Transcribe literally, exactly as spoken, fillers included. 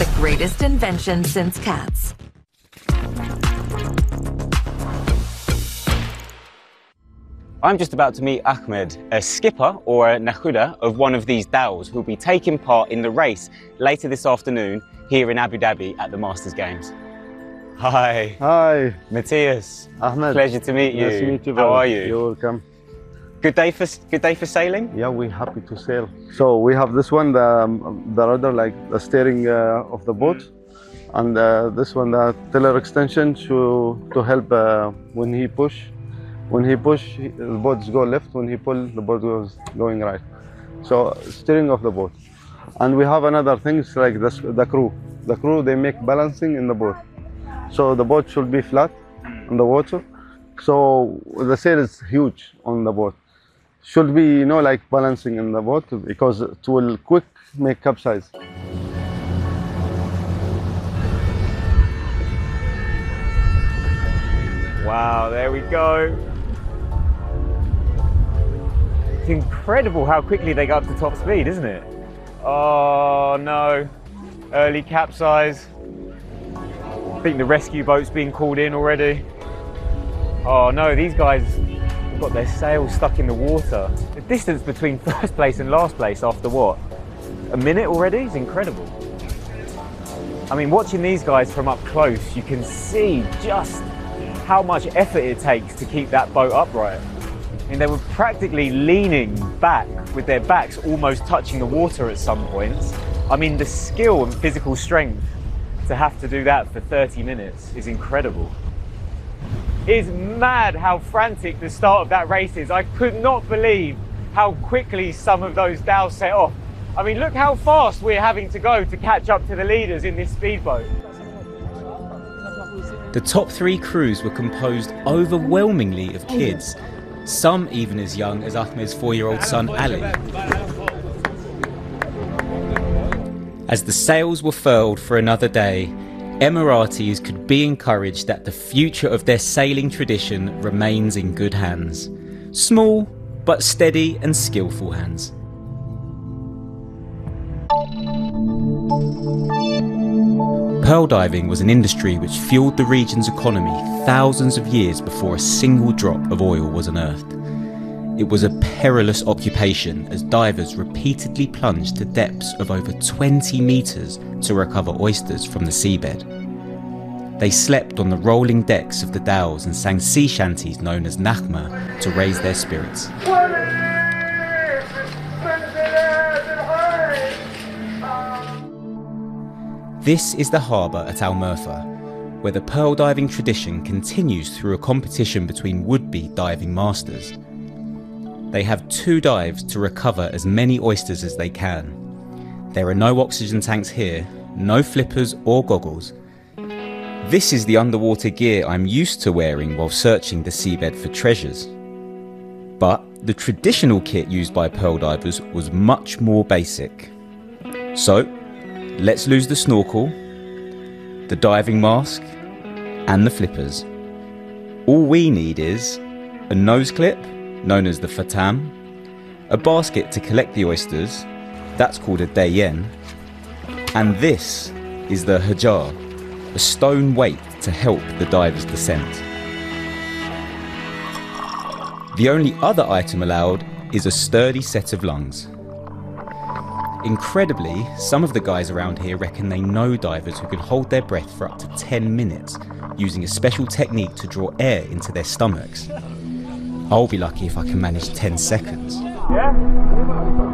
the greatest invention since cats. I'm just about to meet Ahmed, a skipper or a nakhuda of one of these dhows who'll be taking part in the race later this afternoon here in Abu Dhabi at the Masters Games. Hi. Hi. Matthias. Ahmed. Pleasure to meet you. Nice to meet you. How are you? You're welcome. Good day for good day for sailing? Yeah, we're happy to sail. So we have this one, the, the rudder, like the steering uh, of the boat, and uh, this one, the tiller extension to, to help uh, when he push. When he push, the boats go left. When he pull, the boat goes going right. So steering of the boat. And we have another things like this, the crew. The crew, they make balancing in the boat. So the boat should be flat on the water. So the sail is huge on the boat. Should be, you know, like balancing in the boat because it will quick make capsize. Wow, there we go. It's incredible how quickly they go up to top speed, isn't it? Oh no, early capsize. I think the rescue boat's been called in already. Oh no, these guys have got their sails stuck in the water. The distance between first place and last place after what? A minute already? It's incredible. I mean, watching these guys from up close, you can see just how much effort it takes to keep that boat upright. I mean, they were practically leaning back with their backs almost touching the water at some points. I mean, the skill and physical strength to have to do that for thirty minutes is incredible. It's mad how frantic the start of that race is. I could not believe how quickly some of those dhows set off. I mean, look how fast we're having to go to catch up to the leaders in this speedboat. The top three crews were composed overwhelmingly of kids, some even as young as Ahmed's four-year-old son Ali. As the sails were furled for another day, Emiratis could be encouraged that the future of their sailing tradition remains in good hands. Small, but steady and skillful hands. Pearl diving was an industry which fueled the region's economy thousands of years before a single drop of oil was unearthed. It was a perilous occupation as divers repeatedly plunged to depths of over twenty metres to recover oysters from the seabed. They slept on the rolling decks of the dhows and sang sea shanties known as naghma to raise their spirits. This is the harbour at Al Murfa, where the pearl diving tradition continues through a competition between would-be diving masters. They have two dives to recover as many oysters as they can. There are no oxygen tanks here, no flippers or goggles. This is the underwater gear I'm used to wearing while searching the seabed for treasures. But the traditional kit used by pearl divers was much more basic. So, let's lose the snorkel, the diving mask, and the flippers. All we need is a nose clip, known as the fatam, a basket to collect the oysters, that's called a dayen, and this is the hajar, a stone weight to help the diver's descent. The only other item allowed is a sturdy set of lungs. Incredibly, some of the guys around here reckon they know divers who can hold their breath for up to ten minutes, using a special technique to draw air into their stomachs. I'll be lucky if I can manage ten seconds. Yeah?